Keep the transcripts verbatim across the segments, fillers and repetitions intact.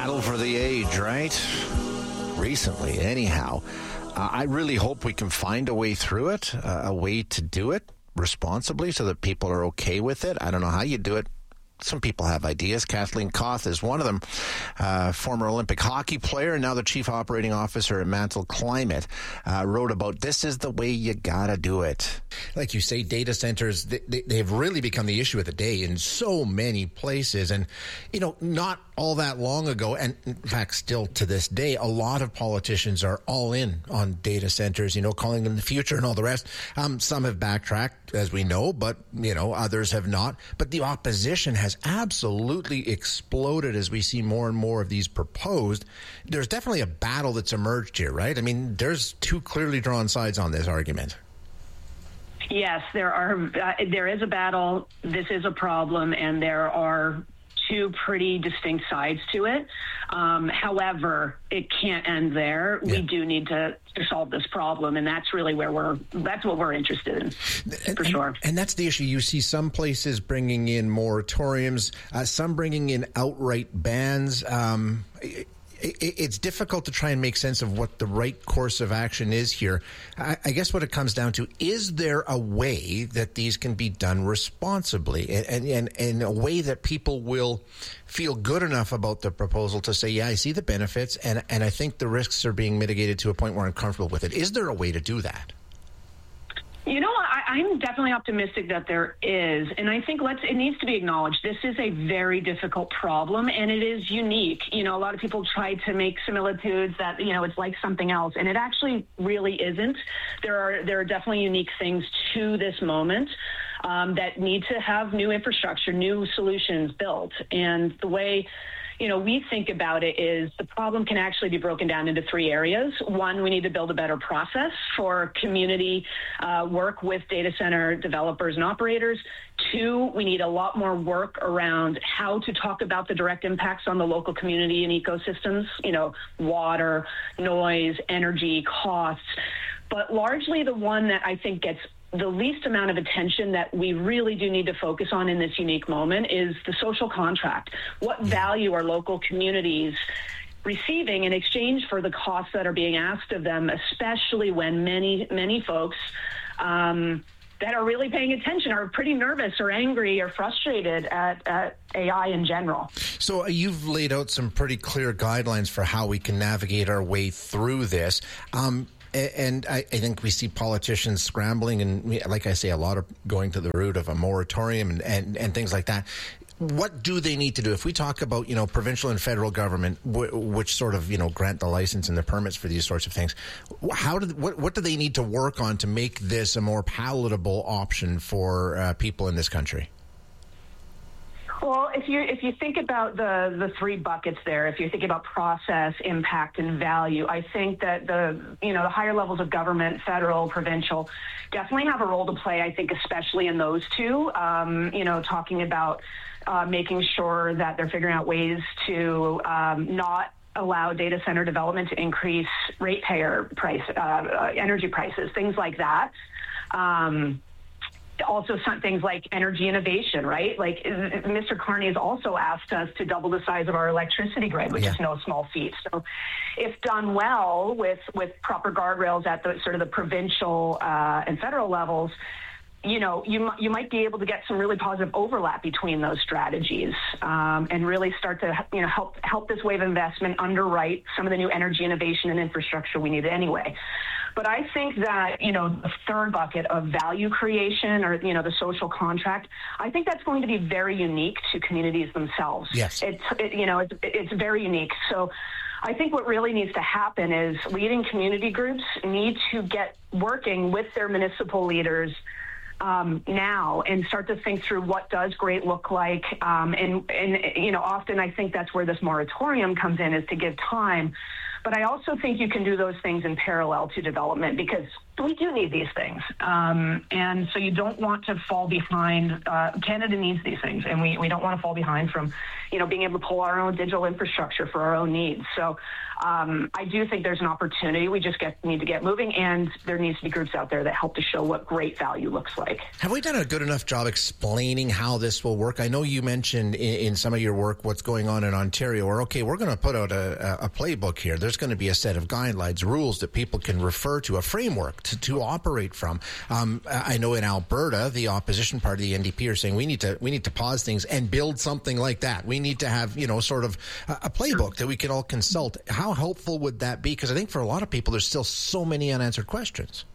battle for the age, right? Recently, anyhow. Uh, I really hope we can find a way through it, uh, a way to do it responsibly so that people are okay with it. I don't know how you do it. Some people have ideas. Kathleen Koth is one of them, uh, former Olympic hockey player and now the chief operating officer at Mantle Climate, uh, wrote about this is the way you gotta do it. Like you say, data centers, they, they, they've really become the issue of the day in so many places. And, you know, not all that long ago, and in fact, still to this day, a lot of politicians are all in on data centers, you know, calling them the future and all the rest. Um, some have backtracked, as we know, but, you know, others have not. But the opposition has absolutely exploded as we see more and more of these proposed. There's definitely a battle that's emerged here, right? I mean, there's two clearly drawn sides on this argument. Yes, there are. Uh, there is a battle. This is a problem, and there are two pretty distinct sides to it. Um, however, it can't end there. Yeah. We do need to, to solve this problem, and that's really where we're, that's what we're interested in, and, for and, sure. And that's the issue. You see some places bringing in moratoriums, uh, some bringing in outright bans. Um, it, It's difficult to try and make sense of what the right course of action is here. I, I guess what it comes down to, is there a way that these can be done responsibly and, and, and in a way that people will feel good enough about the proposal to say, yeah, I see the benefits and, and I think the risks are being mitigated to a point where I'm comfortable with it. Is there a way to do that? You know, I, I'm definitely optimistic that there is, and I think let's. It needs to be acknowledged. This is a very difficult problem, and it is unique. You know, a lot of people try to make similitudes that, you know, it's like something else, and it actually really isn't. There are there are definitely unique things to this moment um, that need to have new infrastructure, new solutions built, and the way, you know, we think about it is the problem can actually be broken down into three areas. One, we need to build a better process for community uh, work with data center developers and operators. Two, we need a lot more work around how to talk about the direct impacts on the local community and ecosystems, you know, water, noise, energy, costs. But largely the one that I think gets the least amount of attention that we really do need to focus on in this unique moment is the social contract. What value are local communities receiving in exchange for the costs that are being asked of them, especially when many, many folks um, that are really paying attention are pretty nervous or angry or frustrated at, at A I in general. So uh, you've laid out some pretty clear guidelines for how we can navigate our way through this. Um, And I, I think we see politicians scrambling and, like I say, a lot of going to the route of a moratorium and, and, and things like that. What do they need to do? If we talk about, you know, provincial and federal government, w- which sort of, you know, grant the license and the permits for these sorts of things, how do what, what do they need to work on to make this a more palatable option for uh, people in this country? Well, if you if you think about the, the three buckets there, if you think about process, impact, and value, I think that the you know the higher levels of government, federal, provincial, definitely have a role to play. I think especially in those two. Um, you know, talking about uh, making sure that they're figuring out ways to um, not allow data center development to increase ratepayer price, uh, energy prices, things like that. Um, Also, some things like energy innovation, right? Like Mister Carney has also asked us to double the size of our electricity grid, which yeah. is no small feat. So if done well with, with proper guardrails at the sort of the provincial uh, and federal levels, you know, you, you might be able to get some really positive overlap between those strategies um, and really start to, you know, help help this wave of investment underwrite some of the new energy innovation and infrastructure we need anyway. But I think that, you know, the third bucket of value creation or, you know, the social contract, I think that's going to be very unique to communities themselves. Yes. It's, it, you know, it's, it's very unique. So I think what really needs to happen is leading community groups need to get working with their municipal leaders Um, now and start to think through what does great look like. Um, and, and, you know, often I think that's where this moratorium comes in, is to give time. But I also think you can do those things in parallel to development, because we do need these things. Um, and so you don't want to fall behind. Uh, Canada needs these things, and we, we don't want to fall behind from, you know, being able to pull our own digital infrastructure for our own needs. So um, I do think there's an opportunity. We just get need to get moving, and there needs to be groups out there that help to show what great value looks like. Have we done a good enough job explaining how this will work? I know you mentioned in, in some of your work what's going on in Ontario, or, okay, we're going to put out a, a playbook here. There's going to be a set of guidelines, rules that people can refer to, a framework to, to operate from. Um, I know in Alberta, the opposition party, the N D P, are saying we need to we need to pause things and build something like that. We need to have, you know, sort of a, a playbook that we can all consult. How helpful would that be? Because I think for a lot of people, there's still so many unanswered questions.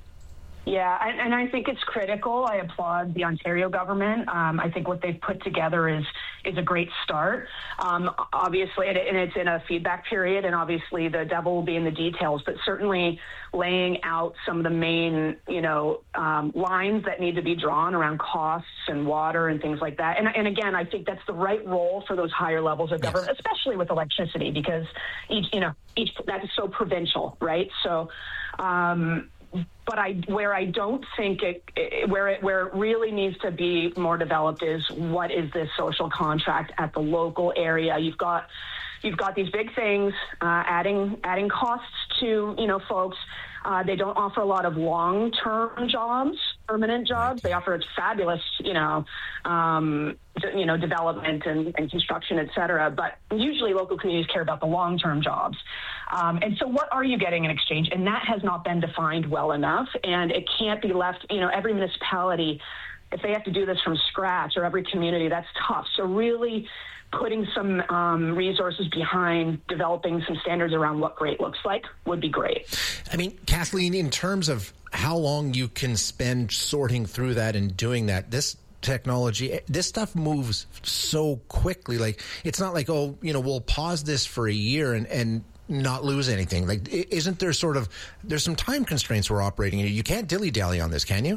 Yeah, and, and I think it's critical. I applaud the Ontario government. Um, I think what they've put together is is a great start. Um, obviously, and it's in a feedback period, and obviously the devil will be in the details, but certainly laying out some of the main, you know, um, lines that need to be drawn around costs and water and things like that. And, and again, I think that's the right role for those higher levels of government, yes, especially with electricity, because each, you know, each that is so provincial, right? So, um, But I, where I don't think it, it, where it, where it really needs to be more developed is what is this social contract at the local area. You've got, you've got these big things, uh, adding, adding costs to, you know, folks. Uh, they don't offer a lot of long-term jobs, permanent jobs. They offer fabulous, you know, um, d- you know, development and, and construction, et cetera. But usually local communities care about the long-term jobs. Um, and so what are you getting in exchange? And that has not been defined well enough. And it can't be left, you know, every municipality, if they have to do this from scratch, or every community, that's tough. So really putting some um, resources behind developing some standards around what great looks like would be great. I mean, Kathleen, in terms of how long you can spend sorting through that and doing that, this technology, this stuff moves so quickly. Like, it's not like, oh, you know, we'll pause this for a year and, and not lose anything. Like, isn't there sort of, there's some time constraints we're operating in. You can't dilly-dally on this, can you?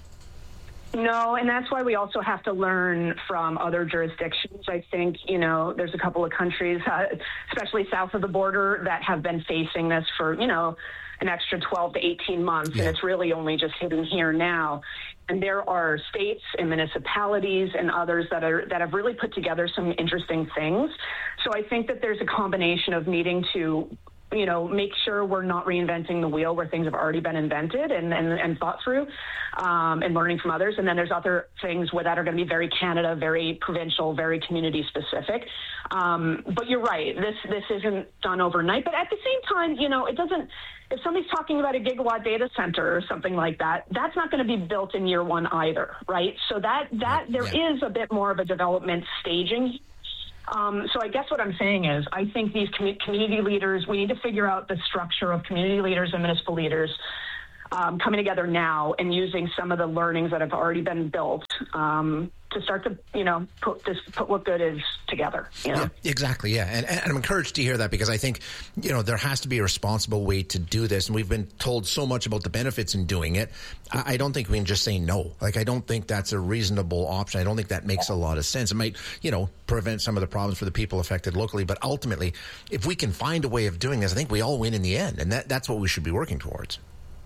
No, and that's why we also have to learn from other jurisdictions. I think, you know, there's a couple of countries, uh, especially south of the border, that have been facing this for, you know, an extra twelve to eighteen months, yeah. And it's really only just hitting here now. And there are states and municipalities and others that are that have really put together some interesting things. So I think that there's a combination of needing to, you know, make sure we're not reinventing the wheel where things have already been invented and, and, and thought through, um, and learning from others. And then there's other things where that are going to be very Canada, very provincial, very community specific. Um, but you're right, this this isn't done overnight. But at the same time, you know, it doesn't, if somebody's talking about a gigawatt data center or something like that, that's not going to be built in year one either, right? So that, that there yeah. is a bit more of a development staging. Um, so I guess what I'm saying is I think these com- community leaders, we need to figure out the structure of community leaders and municipal leaders um, coming together now and using some of the learnings that have already been built um, to start to, you know, put this, put what good is together. You know? Yeah, exactly. Yeah. And, and I'm encouraged to hear that, because I think, you know, there has to be a responsible way to do this. And we've been told so much about the benefits in doing it. I, I don't think we can just say no. Like, I don't think that's a reasonable option. I don't think that makes a lot of sense. It might, you know, prevent some of the problems for the people affected locally. But ultimately, if we can find a way of doing this, I think we all win in the end. And that, that's what we should be working towards.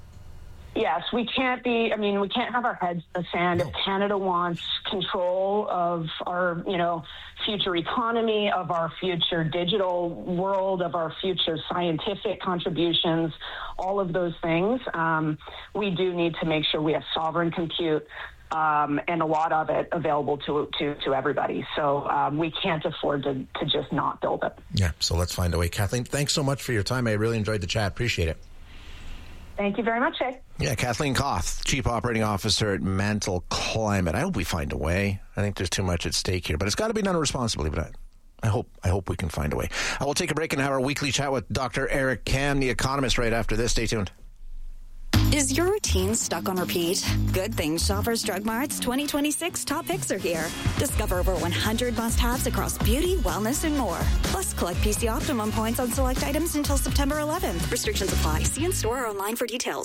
Yes, we can't be, I mean, we can't have our heads in the sand. No. If Canada wants control of our, you know, future economy, of our future digital world, of our future scientific contributions, all of those things, um, we do need to make sure we have sovereign compute um, and a lot of it available to to, to everybody. So um, we can't afford to, to just not build it. Yeah, so let's find a way. Kathleen, thanks so much for your time. I really enjoyed the chat. Appreciate it. Thank you very much, Shay. Yeah, Kathleen Koth, Chief Operating Officer at Mantle Climate. I hope we find a way. I think there's too much at stake here, but it's got to be done responsibly. But I, I hope I hope we can find a way. I will take a break and have our weekly chat with Doctor Eric Kam, the economist, right after this. Stay tuned. Is your routine stuck on repeat? Good things Shoppers Drug Mart's twenty twenty-six top picks are here. Discover over one hundred must-haves across beauty, wellness, and more. Plus, collect P C Optimum points on select items until September eleventh. Restrictions apply. See in store or online for details.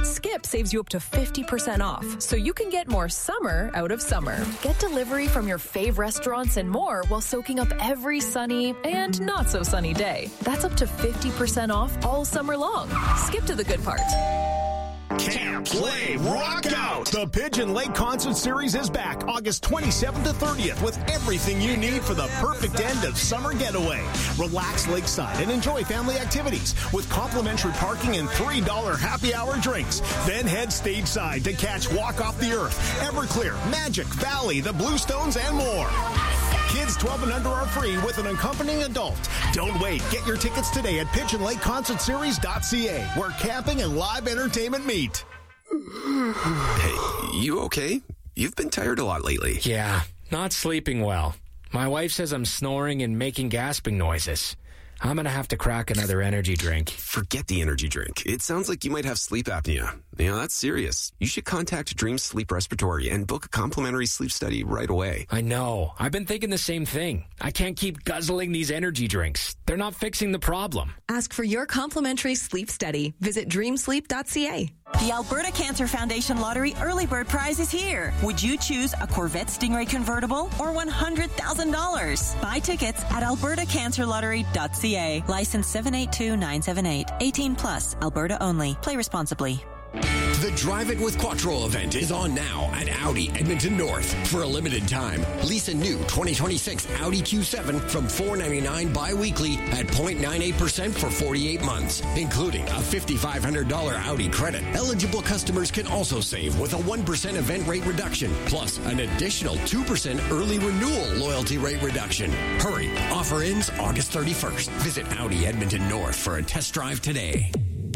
Skip saves you up to fifty percent off, so you can get more summer out of summer. Get delivery from your fave restaurants and more while soaking up every sunny and not so sunny day. That's up to fifty percent off all summer long. Skip to the good part. Camp, play, rock out! The Pigeon Lake Concert Series is back August twenty-seventh to thirtieth with everything you need for the perfect end of summer getaway. Relax lakeside and enjoy family activities with complimentary parking and three dollar happy hour drinks. Then head stage side to catch Walk Off the Earth, Everclear, Magic, Valley, the Bluestones, and more. Kids twelve and under are free with an accompanying adult. Don't wait. Get your tickets today at pigeon lake concert series dot c a, where camping and live entertainment meet. Hey, you okay? You've been tired a lot lately. Yeah, not sleeping well. My wife says I'm snoring and making gasping noises. I'm going to have to crack another energy drink. Forget the energy drink. It sounds like you might have sleep apnea. You know, that's serious. You should contact Dream Sleep Respiratory and book a complimentary sleep study right away. I know. I've been thinking the same thing. I can't keep guzzling these energy drinks. They're not fixing the problem. Ask for your complimentary sleep study. Visit dream sleep dot c a. The Alberta Cancer Foundation Lottery Early Bird Prize is here. Would you choose a Corvette Stingray convertible or one hundred thousand dollars? Buy tickets at alberta cancer lottery dot c a. License seven eight two nine seven eight. eighteen plus. Alberta only. Play responsibly. The Drive It with Quattro event is on now at Audi Edmonton North. For a limited time, lease a new twenty twenty-six Audi Q seven from four ninety-nine bi-weekly at zero point nine eight percent for forty-eight months, including a five thousand five hundred dollars Audi credit. Eligible customers can also save with a one percent event rate reduction, plus an additional two percent early renewal loyalty rate reduction. Hurry, offer ends August thirty-first. Visit Audi Edmonton North for a test drive today.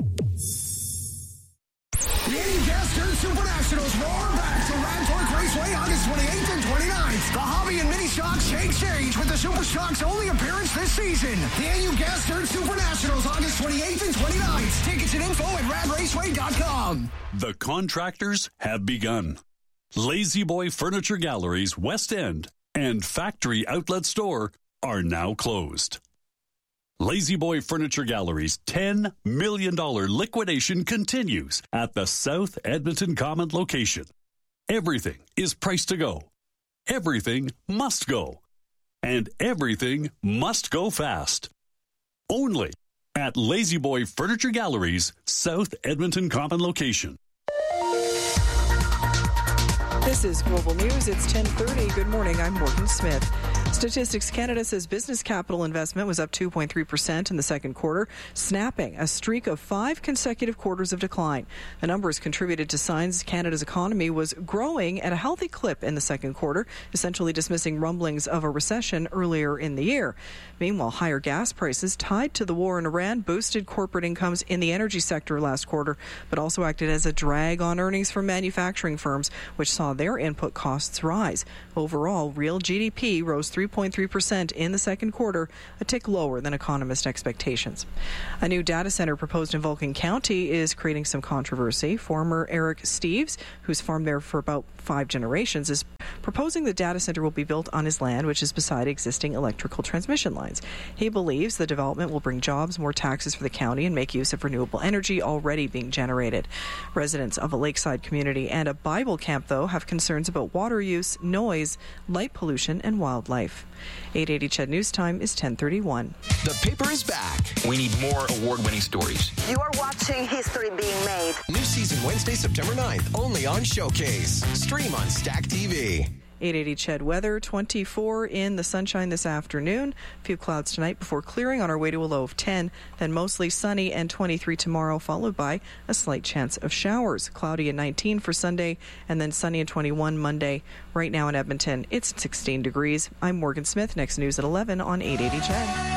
The Ancaster Super Nationals roar back to Radford Raceway August twenty-eighth and twenty-ninth. The Hobby and Mini Stocks take stage with the Super Stocks only appearance this season. The Ancaster Super Nationals August twenty-eighth and twenty-ninth. Tickets and info at rad raceway dot com. The contractors have begun. Lazy Boy Furniture Galleries West End and Factory Outlet Store are now closed. Lazy Boy Furniture Gallery's ten million dollars liquidation continues at the South Edmonton Common location. Everything is priced to go. Everything must go. And everything must go fast. Only at Lazy Boy Furniture Gallery's South Edmonton Common location. This is Global News. It's ten thirty. Good morning. I'm Morgan Smith. Statistics Canada says business capital investment was up two point three percent in the second quarter, snapping a streak of five consecutive quarters of decline. The numbers contributed to signs Canada's economy was growing at a healthy clip in the second quarter, essentially dismissing rumblings of a recession earlier in the year. Meanwhile, higher gas prices tied to the war in Iran boosted corporate incomes in the energy sector last quarter, but also acted as a drag on earnings for manufacturing firms, which saw their input costs rise. Overall, real G D P rose three point three percent in the second quarter, a tick lower than economist expectations. A new data center proposed in Vulcan County is creating some controversy. Former Eric Steves, who's farmed there for about five generations, is proposing the data center will be built on his land, which is beside existing electrical transmission lines. He believes the development will bring jobs, more taxes for the county, and make use of renewable energy already being generated. Residents of a lakeside community and a Bible camp, though, have concerns about water use, noise, light pollution, and wildlife. eight eighty C H E D News Time is ten thirty-one. The paper is back. We need more award-winning stories. You are watching history being made. New season Wednesday, September ninth, only on Showcase. Stream on Stack T V. eight eighty C H E D weather, twenty-four in the sunshine this afternoon. A few clouds tonight before clearing on our way to a low of ten. Then mostly sunny and twenty-three tomorrow, followed by a slight chance of showers. Cloudy and nineteen for Sunday, and then sunny and twenty-one Monday. Right now in Edmonton, it's sixteen degrees. I'm Morgan Smith. Next news at eleven on eight eighty C H E D.